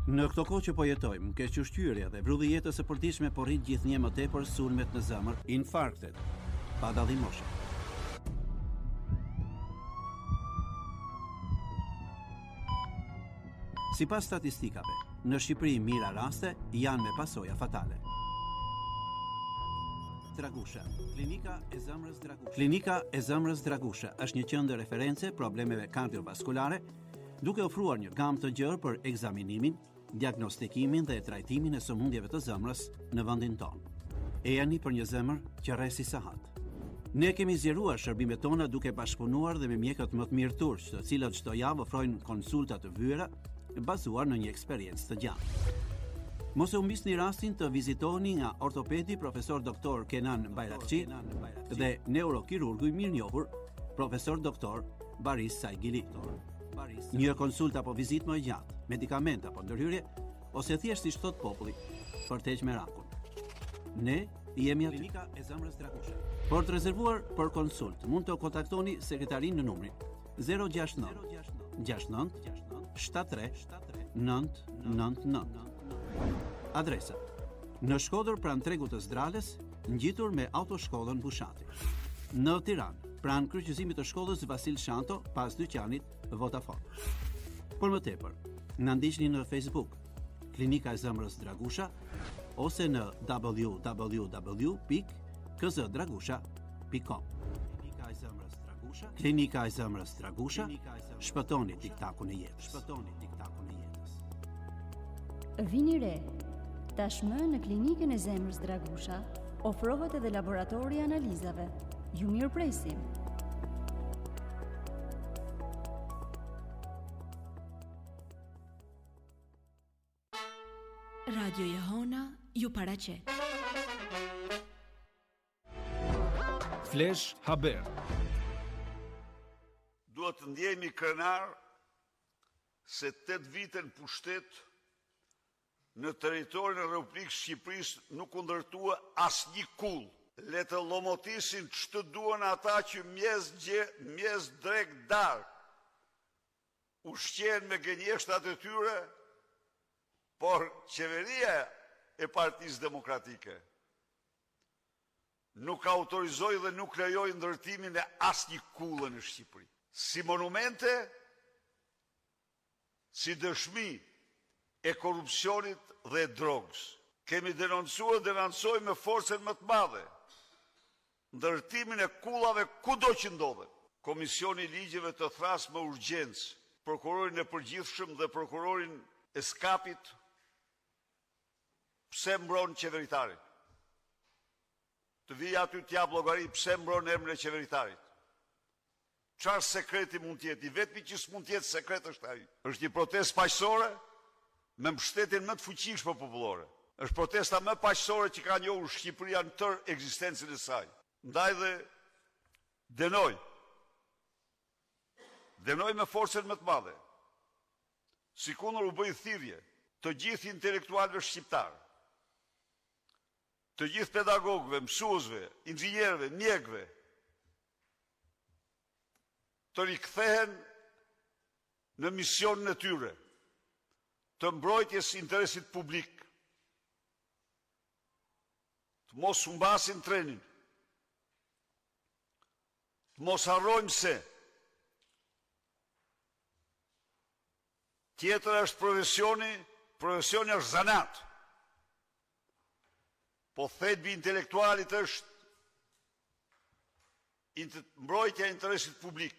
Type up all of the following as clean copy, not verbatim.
Në këto kohë që po jetojmë, kequshqyrja dhe vrulli jetës së përditshme po rrit gjithnjë më tepër sulmet në zemër, infarktet, pa dallim moshe. Sipas statistikave, në Shqipëri mira raste janë me pasoja fatale. Dragusha. Klinika e zemrës Dragusha. Klinika e zemrës Dragusha është një qendër referencë problemeve kardiovaskulare, duke ofruar një gamë të gjerë për ekzaminimin, diagnostikimin dhe trajtimin e sëmundjeve të zemrës në vendin tonë. Ejani për një zemër që rresi sahat. Ne kemi zgjeruar shërbimet tona duke bashkëpunuar dhe me mjekët më të mirë turq, të cilët çdo javë ofrojnë konsulta të vyera bazuar në një eksperiencë të gjatë. Mos e humbisni rastin të vizitoni nga ortopedi profesor doktor Kenan Bayrakçi dhe neurokirurgu i mirënjohur profesor doktor Baris Saigili. Një konsulta apo vizitë më e gjatë, medikament apo ndërhyrje, ose thjesht si thot populli, për të heqë merakun. Ne jemi aty. Klinika e zemrës Dragusha. Por të rezervuar për konsult, mund të kontaktoni sekretarin në numrin 069 69 73 999. Adresa: në Shkodër pranë tregut të Zdrales, ngjitur me autoshkollën Bushati. Në Tiranë, pranë kryqëzimit të shkollës Vasil Shanto, pas dyqanit Vodafone. Por më tepër, na ndiqni në Facebook, Klinika e zemrës Dragusha, ose në www.kzdragusha.com. Klinika e zemrës Dragusha. Klinika e zemrës Dragusha. Shpëtoni tiktakun e jetës. Shpëtoni tiktakun e jetës. Vini re. Tashmë në Klinikën e zemrës Dragusha ofrohet edhe laboratori i analizave. Ju mirëpresim. Radio Jehona ju paraqet. Flash Haber. Duhet të ndjehemi krenar se 8 vite në pushtet në territorin e Republikës Shqipërisë nuk u ndërtua asnjë kull. Le të llomotisin ç'të duan ata që mjes drek dark ushqen me gënjeshtat e tyre, por qeveria e Partisë Demokratike nuk autorizoi dhe nuk lejoi ndërtimin e asnjë kulle në Shqipëri. Si monumente, si dëshmi e korrupsionit dhe e drogës. Kemi denoncuar dhe denoncojmë me forcën më të madhe ndërtimin e kullave kudo që ndodhen. Komisioni i ligjeve të thras me urgjencë prokurorin e përgjithshëm dhe prokurorin e skapit. Pse mbron qeveritarin? Të vijë aty t'jap llogari pse mbron emrin e qeveritarit. Çfarë sekreti mund të jetë? I vetmi që s'mund të jetë sekret është ai. Është një protestë paqësore me mbështetjen më të fuqishme popullore. Është protesta më paqësore që ka njohur Shqipëria në tërë ekzistencën e saj. Ndaj dhe denoj me forcën më të madhe. Sikundër u bë thirrje të gjithë intelektualëve shqiptar, të gjithë pedagogëve, mësuesve, inxhinierëve, mjekëve, të rikthehen në misionin e tyre të mbrojtjes interesit publik, të mos humbasin trenin, të mos harrojmë se tjetër është profesioni është zanat, po thelbi intelektualit është mbrojtja e interesit publik.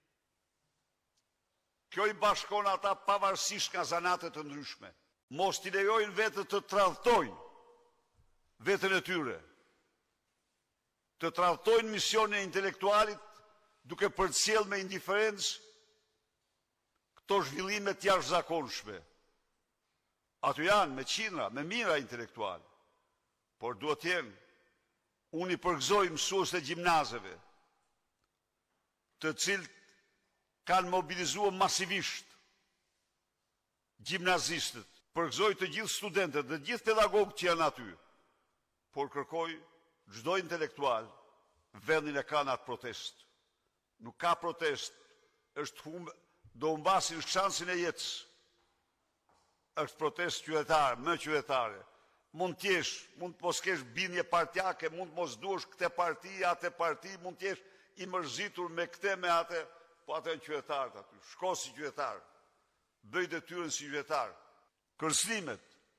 Kjo i bashkon ata pavarësisht nga zanate të ndryshme. Mos t'i lejojnë vetët të tradhtojnë vetën e tyre, të tradhtojnë misionin e intelektualit duke përcjell me indiferencë këto zhvillime të jashtëzakonshme. Aty janë me qindra, me mijëra intelektual, por duhet të jenë, unë i përgëzoj mësuesit e gjimnazeve, të cilët kanë mobilizuar masivisht gjimnazistët, përgëzoj të gjithë studentët dhe gjithë pedagogët që janë aty, por kërkoj çdo intelektual vendin e ka në atë protest. Nuk ka protest, është do humbasin shansin e jetës. është protestë qytetare, më qytetare. Mund të mos kesh bindje partijake, mund të mos duash këtë parti, atë parti, mund të jesh i mërzitur me këtë, me atë, po atë në qytetarët aty. Shko si qytetar, bëj detyrën si qytetar. Kërcënimet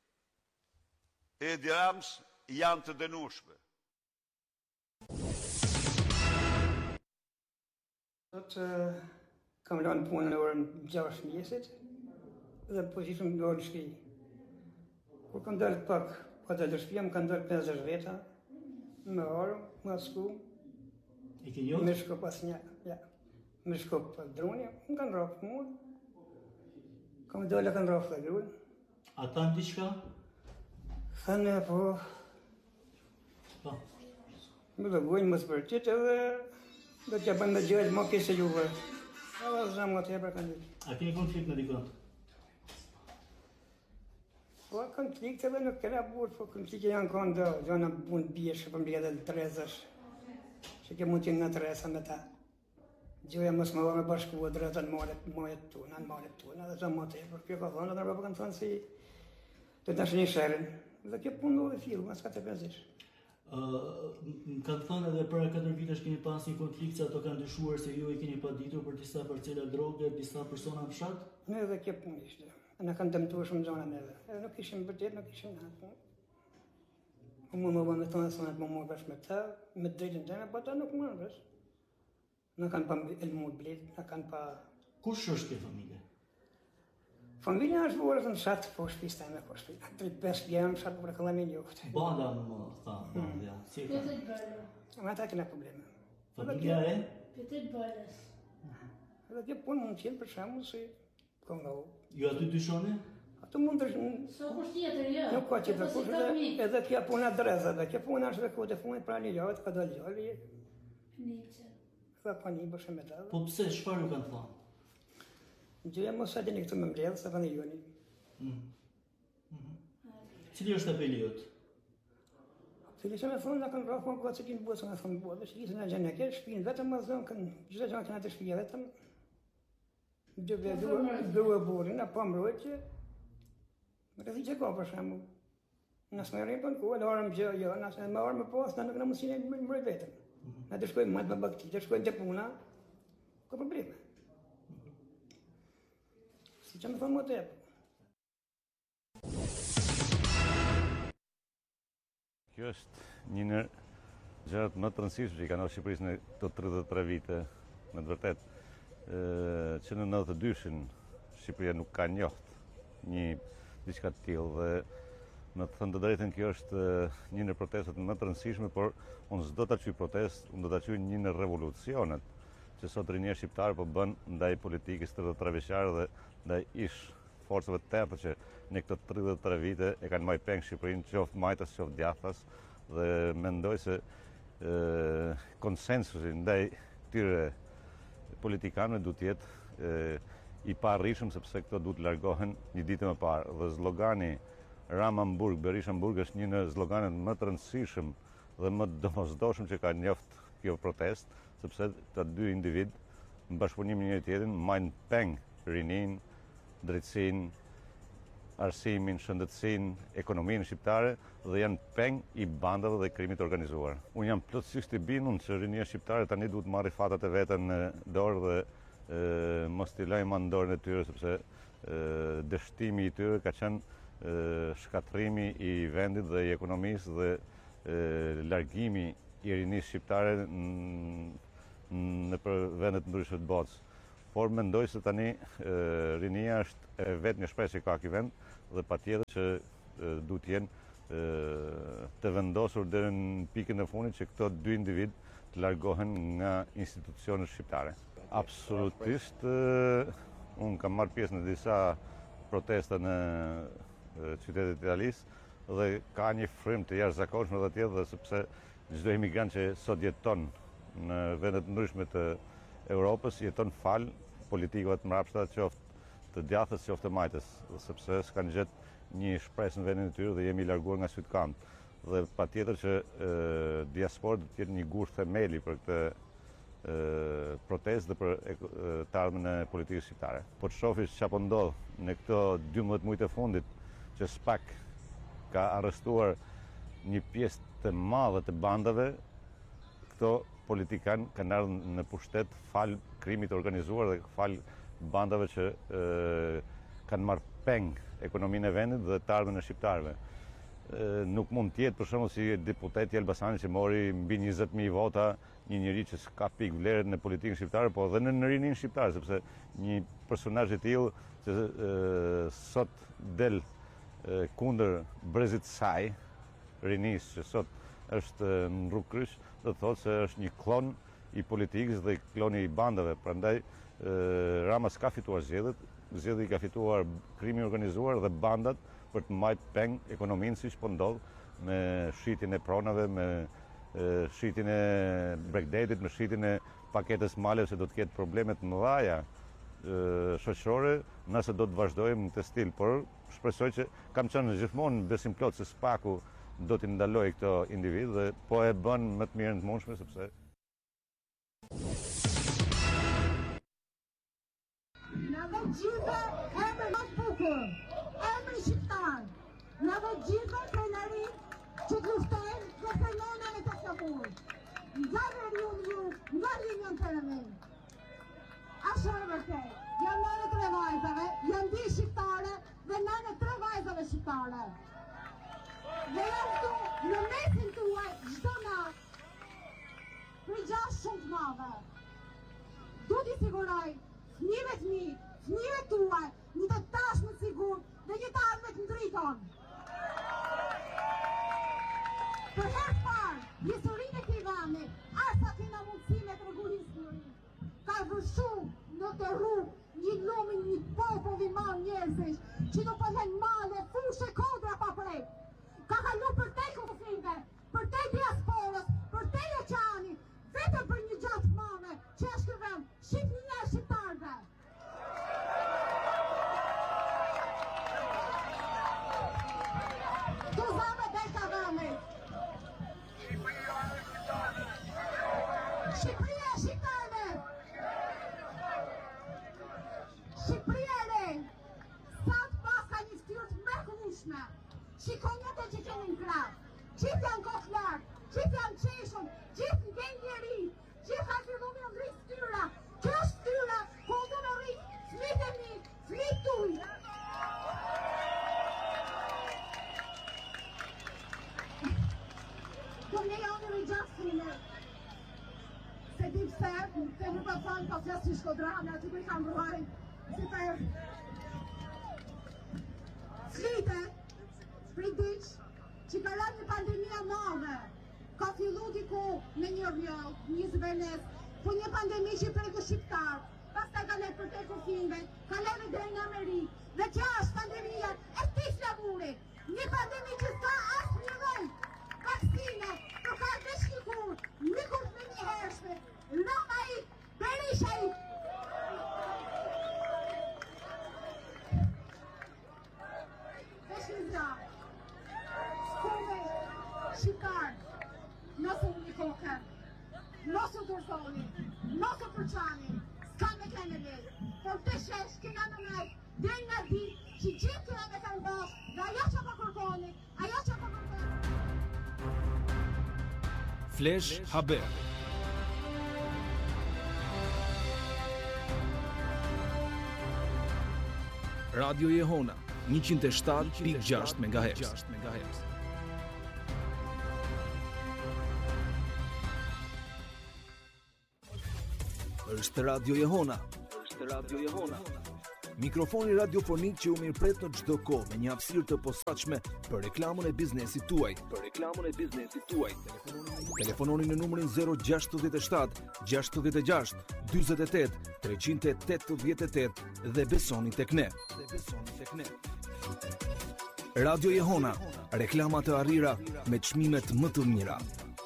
e Edi Ramës janë të dënueshme. Sot kam lënë punën në orën 6 mëngjesit dhe po ishim në orën shtëpi. Kur kam dalë pak, po dalë shtëpia, më kanë dalë 50 veta, me orë, me sku. E ke jot? Me shko pas një, ja. Me shko pas droni, më kanë rrafë mua. Kam dalë kanë rrafë të gruën. A thanë diçka? Thanë, po, Po. më dhe gojnë më spërqit edhe do t'ja bëjmë me gjëjtë më kese juve. Edhe zëmë më tjepër kanë ditë. A keni konflikt me dikon? Po, konflikte dhe nuk kena burë, po konflikte janë kanë do, gjona bunë bjeshë, për mbjede dhe trezësh, që ke mund t'jenë në tresa me ta. Gjoja mos më me bashkua drejta në malet tuna, dhe zëmë më tjepër. Kjo ka thonë, dhe nërba kanë thonë si të të nashë një shërin, dhe kjo punë dhe fillu, mas ka të penzish. Më kanë thënë edhe para 4 vitesh keni pas një konflikt që ato kanë dyshuar se ju i keni paditur për disa parcela droge, disa persona në fshat? Ne edhe kjo punë ishte. Na kanë dëmtuar shumë zona neve. Edhe nuk ishim vërtet, nuk ishim në atë punë. Po më bënë me thonë se më morë vesh me ta, me drejtën tëme, po ta nuk më vesh. Na kanë pa elmu blet, na kanë pa... Kush është kjo familje? Familja është vore të në shatë, po shpis tëme, po shpis. 3-5 vjerë në shatë për këllami njoftë. Banda më tha, bandja. Si e ka? Me ata kena probleme. Familja e? Petit Bërës. Edhe kjo punë mund qenë për shembull si kom nga u. Ju aty dyshoni? Ato mund të... So kush tjetër, jo. Nuk ka qëtër kush, edhe kjo puna dreza, dhe kjo puna është dhe kote funit pra një ljavët, ka dalë gjallë, Nice. dhe ka një bëshë me ta. Po pse, çfarë ju kanë thënë? Gjëja mos sa dini këtë më mbledhë, se kanë joni. Cili është apeli jot? Fili që me thonë, në kanë rafë më këtë që kinë bësë, në thonë bësë, dhe që lisë në gjenë në kërë, shpinë vetëm më zonë, kanë gjithë gjanë këna të shpija vetëm. Dëve burin, në pa mbrojt që, më rëthi që ka për shemë. Nësë me rrimë për në kohë, në orëm gjë, jo, nësë me orëm më posë, në nuk në mësine më mbrojt vetëm. Në të shkojmë matë më bakti, të shkojmë të puna, ka probleme. Si që më thonë më të epë. Kjo është një në gjërat më të rëndësishme që i ka në Shqipërisë në të 33 vite, në të vërtet, që në 92-shin Shqipëria nuk ka njohtë një diçka të tillë dhe në të thënë të drejtën kjo është një në protestat më të rëndësishme, por unë s'do ta quaj protestë, unë do ta quaj një në revolucionet që sot rinia shqiptare po bën ndaj politikës 33 vjeçare dhe ndaj ish forcave të tërë që në këto 33 vite e kanë marrë peng Shqipërinë, qoftë majtas, qoftë djathtas, dhe mendoj se konsensusi ndaj këtyre politikanëve duhet të jetë i parrishëm, sepse këto duhet të largohen një ditë më parë. Dhe zlogani Ramamburg, Berishamburg është një në zloganet më të rëndësishëm dhe më domosdoshëm që ka njoft kjo protest, sepse të dy individ në bashkëpunim me njëri tjetrin marrin peng rinin, drejtësinë, arsimin, shëndetësinë, ekonominë shqiptare dhe janë peng i bandave dhe krimit organizuar. Unë jam plotësisht i bindur që rinia shqiptare tani duhet marrë fatat e veta në dorë dhe mos t'i lajmë në dorën e tyre, sepse dështimi i tyre ka qenë shkatrimi i vendit dhe i ekonomisë dhe largimi i rinisë shqiptare në për vendet ndryshme të botës. Por mendoj se tani rinia është vetë një shpresë që ka ky vend dhe patjetër që duhet jenë të vendosur deri në pikën e fundit që këto dy individ të largohen nga institucionet shqiptare. Absolutisht, unë kam marrë pjesë në disa protesta në qytetet e Italisë dhe ka një frym të jashtëzakonshëm edhe atje, dhe sepse çdo emigrant që sot jeton në vendet ndryshme të Europës jeton fal politikëve të mbrapshta, qoftë të djathtas, qoftë të majtës, sepse s'kan gjetë një shpresë në vendin e tyre dhe jemi larguar nga sytkamp. Dhe patjetër që diaspora do të jetë një gusht themeli për këtë protestë dhe për të ardhmen e politikës shqiptare. Po të shofish çfarë po ndodh në këto 12 muaj të fundit, që SPAK ka arrestuar një pjesë të madhe të bandave, këto politikan kanë ardhur në pushtet fal krimit të organizuar dhe fal bandave që kanë marrë peng ekonominë e vendit dhe të ardhmen e shqiptarëve. Nuk mund të jetë për shembull si deputeti Elbasani që mori mbi 20.000 vota, një njeri që s'ka pikë vlerë në politikën shqiptare, po dhe në rinin shqiptar, sepse një personazh i tillë që sot del kundër brezit saj, rinis që sot është në rrugë kryq, do të thotë se është një klon i politikës dhe kloni i bandave. Prandaj Rama s'ka fituar zgjedhjet, zgjedhjet i ka fituar krimi organizuar dhe bandat për të mbajtur peng ekonominë, siç po ndodh me shitjen e pronave, me shitjen e Bregdetit, me shitjen e paketës Maleve, se do të ketë probleme të mëdha shoqërore nëse do të vazhdojmë në këtë stil. Por shpresoj që kam qenë gjithmonë besim plot se SPAK-u do t'i ndaloj këto individ dhe po e bën më të mirën të mundshme, sepse në dhe gjithë emër më të bukur, emër shqiptar, në dhe gjithë krenarit që të luftojnë dhe fenomenën e të shkapurit, nga veriun ju, nga linjën të rëmin. Ashtë e vërtet, janë nëne 3 vajzave, janë 2 shqiptare dhe nëne 3 vajzave shqiptare. Dhe janë këtu në mesin tuaj çdo natë për gjashtë shumë të madhe. Du t'i siguroj fëmijëve të mi, fëmijëve tuaj, një të tashmë të sigur dhe një të ardhme të ndriton. Për herë parë, historinë e këtij vendi, asa kena mundësi me tregu historinë. Ka vërshu në të rrugë një lumin, një popull i madh njerëzish, që do pëlhen male, fushë, kodra pa prek. Ka kalu për te konflikte, për te diasporës, për te oqeani, vetëm për një gjatë madhe që është ky vend, Shqipëria e shqiptarëve. Do zame dhe ka vendit. Shqipëria e shqiptarëve. Shqipëria e re, sa të pas ka një ftyrë të mrekullueshme. Shikoni ato që keni në krah, gjithë janë kokë lartë, gjithë janë qeshur, gjithë ngen njeri, gjithë ka fillu me ngrit ftyra. Kjo është ftyra ku do në rrit fëmijët e mi, fëmijët tuaj. Do ne janë në gjatë fëmijë. Se di pse, të nuk e fanë pa flasë që Shkodrana, aty ku i kam ruaj, si për flite, pridiq, që ka rënë një pandemia madhe, ka fillu diku me një rjoll, një zvenes, po një pandemi që pregu shqiptar, pastaj ka lejtë për te kufinve, ka lejtë dhe në Amerikë, dhe kjo është pandemia e tis laburit, një pandemi që s'ka asë një lloj vaksine, për ka veç një kur, një kur me një hershme, Rama i, Berisha i. Veç një zra. Skove shqiptar, nësë unë një kokë, nësë u dorëzoni, nësë u përçani, s'ka me kene lejë, por të shesh kena në nejtë, dhe nga di që gjithë kena me kanë bashkë, dhe ajo që po kërkoni, ajo që po kërkoni. Flash Haber. Radio Jehona 107.6 MHz. Është Radio Jehona. Mikrofoni radiofonik që u mirëpret në çdo kohë me një hapësirë të posaçme për reklamën e biznesit tuaj. Telefononi në numrin 067 66 48 388 dhe besoni tek ne. Radio Jehona, reklama të arrira me çmimet më të mira.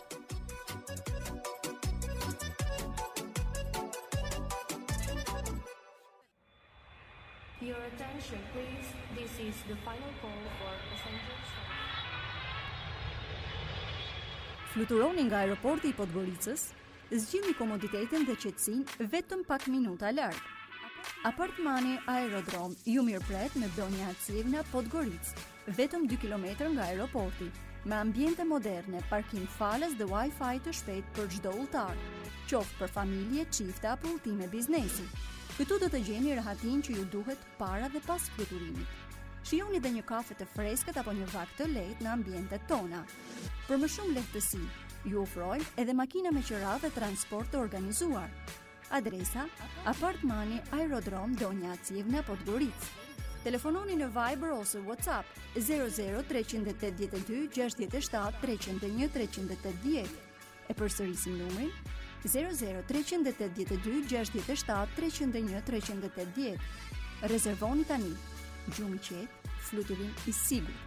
Your attention, please. This is the final call for passengers. Fluturoni nga aeroporti i Podgoricës Zgjidhni komoditetin dhe qetësinë vetëm pak minuta larg. Apartmani Aerodrom ju mirëpret me Donja Acivna Podgorica, vetëm 2 km nga aeroporti, me ambiente moderne, parkim falas dhe Wi-Fi të shpejt për çdo udhëtar, qoftë për familje, çifte apo udhëtime biznesi. Këtu do të gjeni rahatin që ju duhet para dhe pas fluturimit. Shijoni dhe një kafe të freskët apo një vakt të lehtë në ambientet tona. Për më shumë lehtësi, ju ofrojmë edhe makina me qira dhe transport të organizuar. Adresa: Apartmani Aerodrom Donja Acivna Podgorica. Telefononi në Viber ose WhatsApp 00 382 67 301 380. E përsërisim numrin 00 382 67 301 380. Rezervoni tani. Gjumë i qetë, fluturim i sigurt.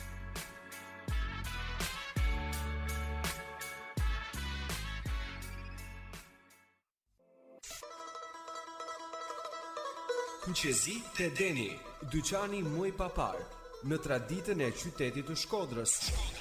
Kuqezi te Deni, dyqani muj papar, në traditën e qytetit të Shkodrës.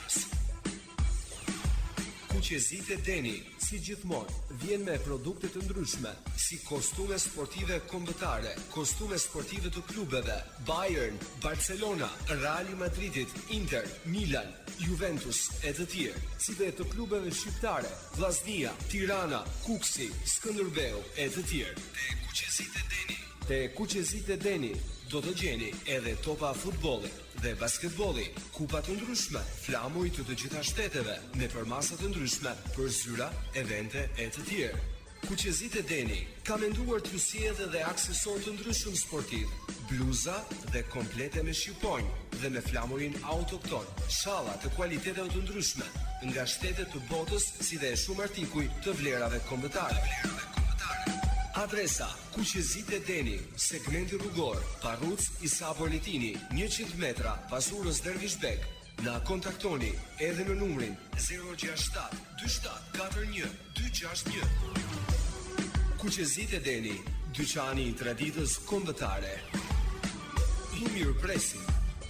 Kuqezi te Deni, si gjithmonë, vjen me produkte të ndryshme, si kostume sportive kombëtare, kostume sportive të klubeve, Bayern, Barcelona, Real Madridit, Inter, Milan, Juventus e të tjerë, si dhe të klubeve shqiptare, Vllaznia, Tirana, Kuksi, Skënderbeu e të tjerë. Te Kuqezit e Deni do të gjeni edhe topa futbolli dhe basketbolli, kupa të ndryshme, flamuj të gjitha shteteve, me përmasa të ndryshme për zyra, evente e të tjerë. Kuqezit e Deni ka menduar të sjellë edhe aksesor të ndryshëm sportiv, bluza dhe komplete me shqiponjë dhe me flamurin autokton, shalla të kualiteteve të ndryshme nga shtetet të botës, si dhe shumë artikuj të vlerave kombëtare. Adresa: Kuqezit e Deni, segmenti rrugor, Parruc Isa Bornitini, 100 metra pas urës Dervishbek. Na kontaktoni edhe në numrin 067 27 41 261. Kuqezit e Deni, dyqani i traditës kombëtare. Ju mirëpresim.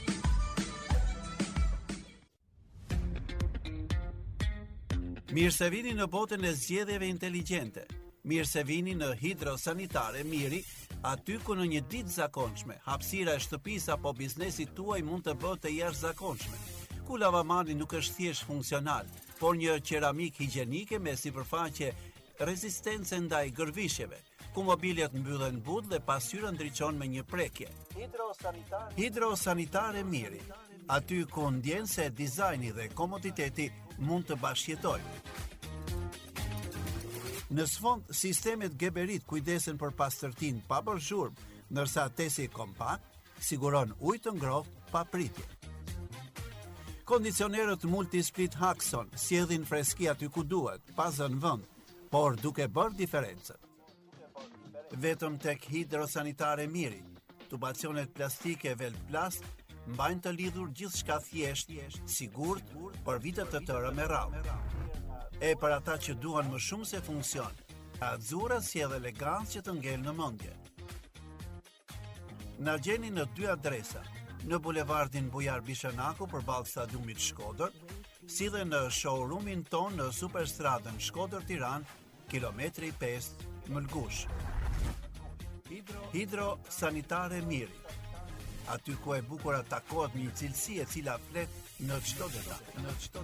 Mirë se vini në botën e zgjedhjeve inteligjente. Mirë se vini në Hidrosanitare Miri, aty ku në një ditë zakonshme, hapësira e shtëpisë apo biznesit tuaj mund të bëhet të jashtëzakonshme. Ku lavamani nuk është thjesht funksional, por një qeramik higjienike me sipërfaqe rezistence ndaj gërvishjeve, ku mobiljet mbyllen but dhe pasqyra ndriçon me një prekje. Hidrosanitare Miri, aty ku ndjen se dizajni dhe komoditeti mund të bashkëjetojnë. Në sfond, sistemet Geberit kujdesen për pastërtinë pa bërë zhurmë, ndërsa tesi kompakt siguron ujë të ngrohtë pa pritje. Kondicionerët Multisplit Haxon sjellin freski aty ku duhet, pa zënë vend, por duke bërë diferencën. Vetëm tek Hidrosanitare Miri, tubacionet plastike Velplast mbajnë të lidhur gjithçka thjesht, sigurt, për vite të tëra me radhë. E për ata që duan më shumë se funksion, Azzurra sjell elegancë që të ngel në mendje. Na gjeni në 2 adresa, në bulevardin Bujar Bishanaku përballë stadiumit Shkodër, si dhe në showroomin ton në Superstradën Shkodër-Tiranë, kilometri 5 Mëlgush. Hidrosanitare Miri, aty ku e bukur takohet një cilësi e cila flet në çdo detaj.